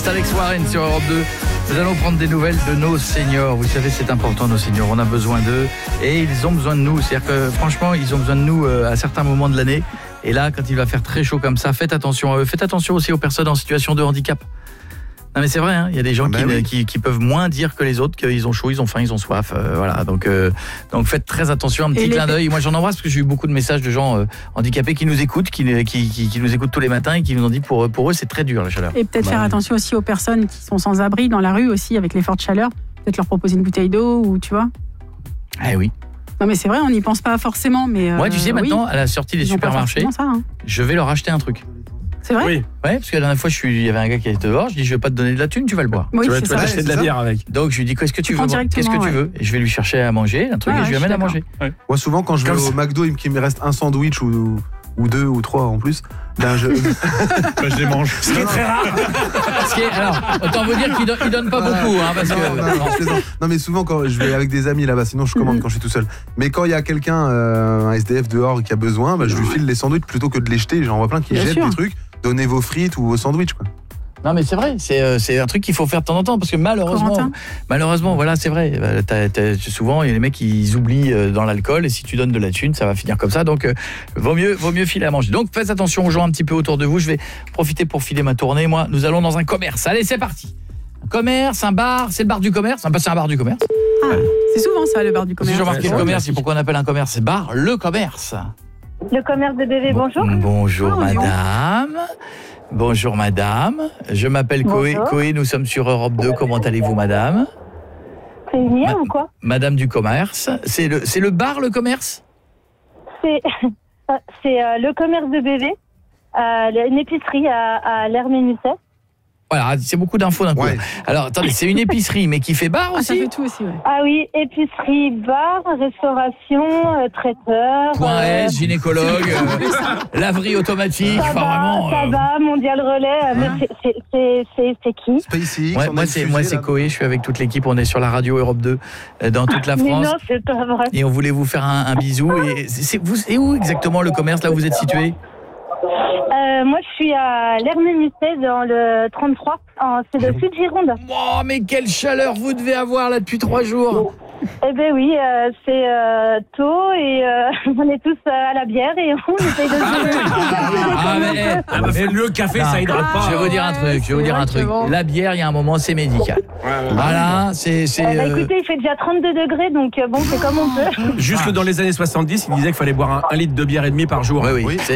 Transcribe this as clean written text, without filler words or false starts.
Alex Warren sur Europe 2. Nous allons prendre des nouvelles de nos seniors. Vous savez, c'est important, nos seniors. On a besoin d'eux et ils ont besoin de nous. C'est-à-dire que, franchement, ils ont besoin de nous à certains moments de l'année. Et là, quand il va faire très chaud comme ça, faites attention à eux. Faites attention aussi aux personnes en situation de handicap. Non mais c'est vrai, hein, il y a des gens qui peuvent moins dire que les autres qu'ils ont chaud, ils ont faim, ils ont soif, voilà. Donc faites très attention, un petit clin d'œil. Moi j'en embrasse parce que j'ai eu beaucoup de messages de gens handicapés qui nous écoutent, qui nous écoutent tous les matins et qui nous ont dit pour eux c'est très dur la chaleur. Et peut-être faire attention aussi aux personnes qui sont sans abri dans la rue aussi avec les fortes chaleurs. Peut-être leur proposer une bouteille d'eau ou tu vois. Eh oui. Non mais c'est vrai, on n'y pense pas forcément, mais. Moi tu sais maintenant à la sortie des supermarchés, je vais leur acheter un truc. C'est vrai ? Oui. Ouais, parce que la dernière fois, il y avait un gars qui était dehors, je dis je vais pas te donner de la thune, tu vas le boire. Oui, tu vas acheter de la bière avec. Donc je lui dis qu'est-ce que tu veux ? Qu'est-ce que tu veux ? Et je vais lui chercher à manger, un truc et je lui amène à manger. Ouais. Moi souvent quand je vais au McDo, il me reste un sandwich ou deux ou trois en plus. Ben je les mange. Ce qui est très rare. Alors, autant vous dire qu'il donne pas beaucoup hein, parce que non mais souvent quand je vais avec des amis là-bas, sinon je commande quand je suis tout seul. Mais quand il y a quelqu'un un SDF dehors qui a besoin, je lui file les sandwichs plutôt que de les jeter, j'en vois plein qui jettent des trucs. Donnez vos frites ou vos sandwichs quoi. Non mais c'est vrai, c'est un truc qu'il faut faire de temps en temps parce que malheureusement voilà, c'est vrai. Souvent il y a des mecs qui oublient dans l'alcool et si tu donnes de la thune, ça va finir comme ça. Donc vaut mieux filer à manger. Donc faites attention aux gens un petit peu autour de vous. Je vais profiter pour filer ma tournée. Moi, nous allons dans un commerce. Allez, c'est parti. Un commerce, un bar, c'est le bar du commerce. C'est un bar du commerce. Ah, c'est souvent ça le bar du commerce. Si j'ai remarqué le commerce, c'est pourquoi on appelle un commerce, c'est bar le commerce. Le commerce de bébé, bonjour. Bonjour madame. Bonjour madame, je m'appelle Coé, nous sommes sur Europe 2, comment allez-vous madame ? C'est une ou quoi ? Madame du commerce, c'est le bar le commerce ? C'est le commerce de bébé, une épicerie à l'Hermé-Musset. Voilà, c'est beaucoup d'infos d'un coup. Ouais. Alors, attendez, c'est une épicerie, mais qui fait bar aussi ? Ça fait tout aussi, ouais. Ah oui, épicerie, bar, restauration, traiteur... Point S, gynécologue, laverie automatique, vraiment... Tabac, mondial relais, mais c'est qui ? SpaceX. Moi, c'est Coé, je suis avec toute l'équipe, on est sur la radio Europe 2, dans toute la France. Mais non, c'est pas vrai. Et on voulait vous faire un bisou. Et c'est où exactement le commerce, là où vous êtes situé ? Moi, je suis à l'Hermé-Musset dans le 33. C'est le sud Gironde. Oh, mais quelle chaleur vous devez avoir là depuis 3 jours. Eh ben oui, c'est tôt et on est tous à la bière et on essaye de mais le café, ça hydrate pas. Je vais vous dire un truc. La bière, il y a un moment, c'est médical. Voilà, c'est... écoutez, il fait déjà 32 degrés, donc bon, c'est comme on peut. Jusque dans les années 70, il disait qu'il fallait boire 1 litre de bière et demi par jour. Oui.